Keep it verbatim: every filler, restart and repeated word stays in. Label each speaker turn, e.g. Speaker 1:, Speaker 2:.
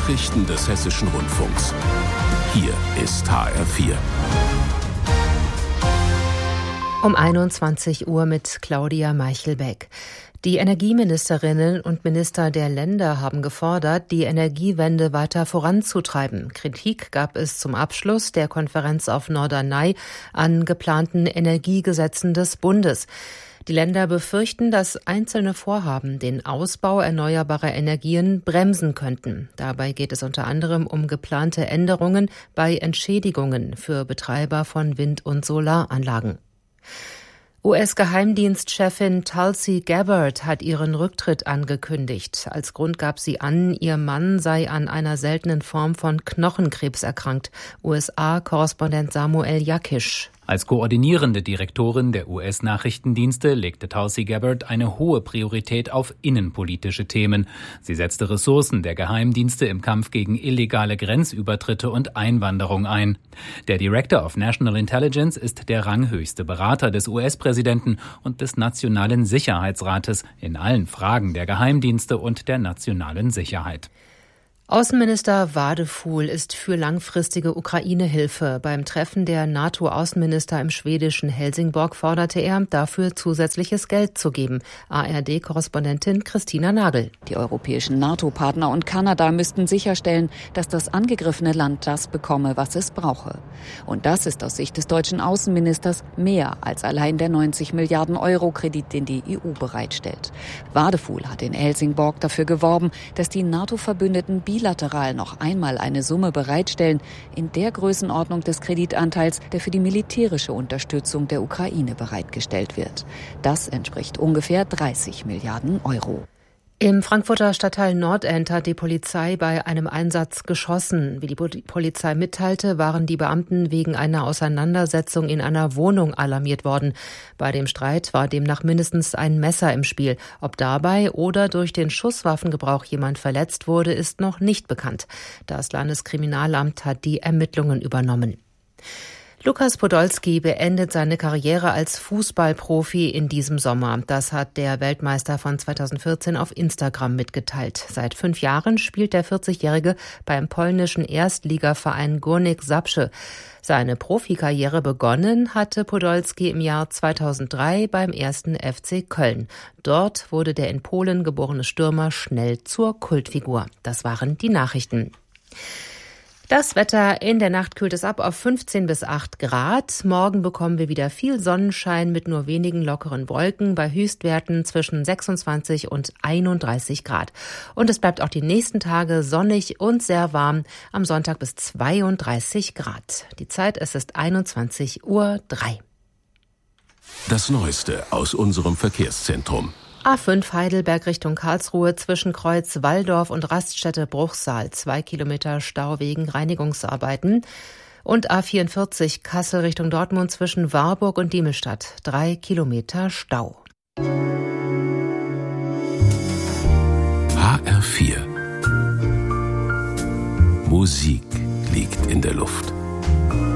Speaker 1: Nachrichten des Hessischen Rundfunks. Hier ist H R vier.
Speaker 2: Um einundzwanzig Uhr mit Claudia Meichelbeck. Die Energieministerinnen und Minister der Länder haben gefordert, die Energiewende weiter voranzutreiben. Kritik gab es zum Abschluss der Konferenz auf Norderney an geplanten Energiegesetzen des Bundes. Die Länder befürchten, dass einzelne Vorhaben den Ausbau erneuerbarer Energien bremsen könnten. Dabei geht es unter anderem um geplante Änderungen bei Entschädigungen für Betreiber von Wind- und Solaranlagen. U S-Geheimdienstchefin Tulsi Gabbard hat ihren Rücktritt angekündigt. Als Grund gab sie an, ihr Mann sei an einer seltenen Form von Knochenkrebs erkrankt. U S A-Korrespondent Samuel Jakisch.
Speaker 3: Als koordinierende Direktorin der U S-Nachrichtendienste legte Tulsi Gabbard eine hohe Priorität auf innenpolitische Themen. Sie setzte Ressourcen der Geheimdienste im Kampf gegen illegale Grenzübertritte und Einwanderung ein. Der Director of National Intelligence ist der ranghöchste Berater des U S-Präsidenten und des Nationalen Sicherheitsrates in allen Fragen der Geheimdienste und der nationalen Sicherheit.
Speaker 2: Außenminister Wadefuhl ist für langfristige Ukraine-Hilfe. Beim Treffen der NATO-Außenminister im schwedischen Helsingborg forderte er, dafür zusätzliches Geld zu geben. A R D-Korrespondentin Christina Nagel.
Speaker 4: Die europäischen NATO-Partner und Kanada müssten sicherstellen, dass das angegriffene Land das bekomme, was es brauche. Und das ist aus Sicht des deutschen Außenministers mehr als allein der neunzig Milliarden Euro Kredit, den die E U bereitstellt. Wadefuhl hat in Helsingborg dafür geworben, dass die NATO-Verbündeten bilateral noch einmal eine Summe bereitstellen, in der Größenordnung des Kreditanteils, der für die militärische Unterstützung der Ukraine bereitgestellt wird. Das entspricht ungefähr dreißig Milliarden Euro.
Speaker 2: Im Frankfurter Stadtteil Nordend hat die Polizei bei einem Einsatz geschossen. Wie die Polizei mitteilte, waren die Beamten wegen einer Auseinandersetzung in einer Wohnung alarmiert worden. Bei dem Streit war demnach mindestens ein Messer im Spiel. Ob dabei oder durch den Schusswaffengebrauch jemand verletzt wurde, ist noch nicht bekannt. Das Landeskriminalamt hat die Ermittlungen übernommen. Lukas Podolski beendet seine Karriere als Fußballprofi in diesem Sommer. Das hat der Weltmeister von zweitausendvierzehn auf Instagram mitgeteilt. Seit fünf Jahren spielt der vierzigjährige beim polnischen Erstligaverein Górnik Zabrze. Seine Profikarriere begonnen hatte Podolski im Jahr zweitausenddrei beim ersten F C Köln. Dort wurde der in Polen geborene Stürmer schnell zur Kultfigur. Das waren die Nachrichten. Das Wetter: in der Nacht kühlt es ab auf fünfzehn bis acht Grad. Morgen bekommen wir wieder viel Sonnenschein mit nur wenigen lockeren Wolken bei Höchstwerten zwischen sechsundzwanzig und einunddreißig Grad. Und es bleibt auch die nächsten Tage sonnig und sehr warm, am Sonntag bis zweiunddreißig Grad. Die Zeit, es ist einundzwanzig Uhr drei.
Speaker 1: Das Neueste aus unserem Verkehrszentrum.
Speaker 2: A fünf Heidelberg Richtung Karlsruhe zwischen Kreuz Walldorf und Raststätte Bruchsal. Zwei Kilometer Stau wegen Reinigungsarbeiten. Und A vierundvierzig Kassel Richtung Dortmund zwischen Warburg und Diemelstadt. Drei Kilometer Stau.
Speaker 1: H R vier. Musik liegt in der Luft.